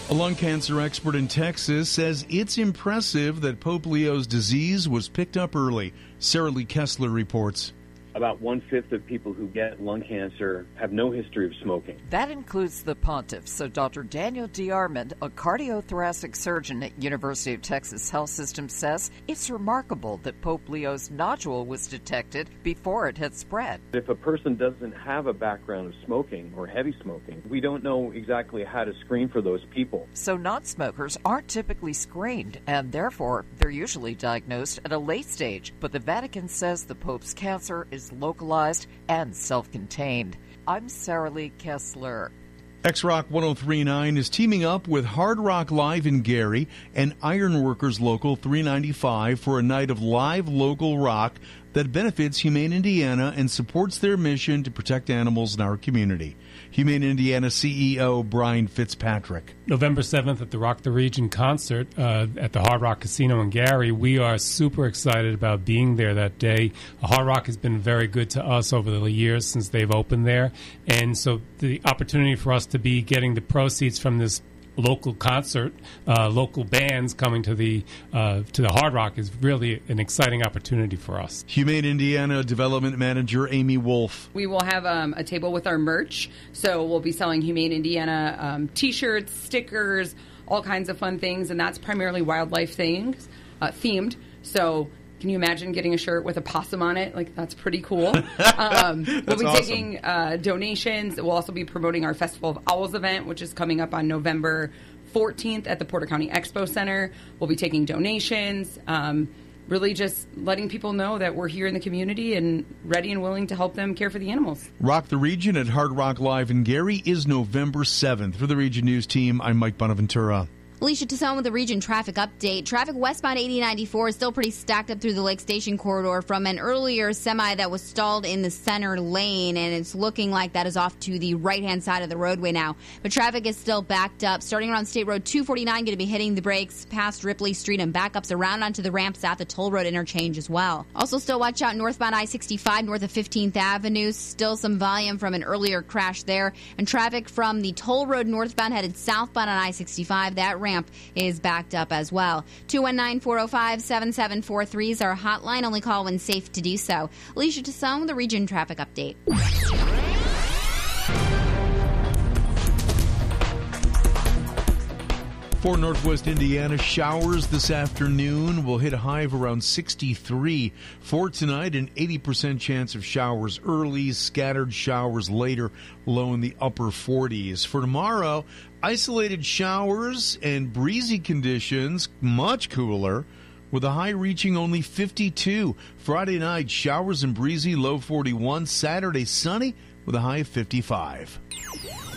A lung cancer expert in Texas says it's impressive that Pope Leo's disease was picked up early. Sarah Lee Kessler reports. About 1/5 of people who get lung cancer have no history of smoking. That includes the pontiff. So Dr. Daniel DeArmond, a cardiothoracic surgeon at University of Texas Health System, says it's remarkable that Pope Leo's nodule was detected before it had spread. If a person doesn't have a background of smoking or heavy smoking, we don't know exactly how to screen for those people. So non-smokers aren't typically screened, and therefore they're usually diagnosed at a late stage. But the Vatican says the Pope's cancer is localized and self-contained. I'm Sarah Lee Kessler. X-Rock 103.9 is teaming up with Hard Rock Live in Gary and Ironworkers Local 395 for a night of live local rock that benefits Humane Indiana and supports their mission to protect animals in our community. Humane Indiana CEO Brian Fitzpatrick. November 7th at the Rock the Region concert at the Hard Rock Casino in Gary. We are super excited about being there that day. Hard Rock has been very good to us over the years since they've opened there. And so the opportunity for us to be getting the proceeds from this local concert, local bands coming to the Hard Rock is really an exciting opportunity for us. Humane Indiana Development Manager Amy Wolf. We will have a table with our merch, so we'll be selling Humane Indiana T-shirts, stickers, all kinds of fun things, and that's primarily wildlife things themed. So can you imagine getting a shirt with a possum on it? Like, that's pretty cool. We'll be taking donations. We'll also be promoting our Festival of Owls event, which is coming up on November 14th at the Porter County Expo Center. We'll be taking donations, really just letting people know that we're here in the community and ready and willing to help them care for the animals. Rock the Region at Hard Rock Live in Gary is November 7th. For the Region News Team, I'm Mike Bonaventura. Alicia Tassone with the Region traffic update. Traffic westbound 8094 is still pretty stacked up through the Lake Station corridor from an earlier semi that was stalled in the center lane, and it's looking like that is off to the right-hand side of the roadway now. But traffic is still backed up. Starting around State Road 249, going to be hitting the brakes past Ripley Street and backups around onto the ramps at the Toll Road interchange as well. Also, still watch out northbound I-65 north of 15th Avenue. Still some volume from an earlier crash there. And traffic from the Toll Road northbound headed southbound on I-65. That ramp is backed up as well. 219-405-7743 is our hotline. Only call when safe to do so. Alicia Tassone with the Region traffic update. For Northwest Indiana, showers this afternoon will hit a high of around 63. For tonight, an 80% chance of showers early, scattered showers later, low in the upper 40s. For tomorrow, isolated showers and breezy conditions, much cooler, with a high reaching only 52. Friday night, showers and breezy, low 41. Saturday, sunny, with a high of 55.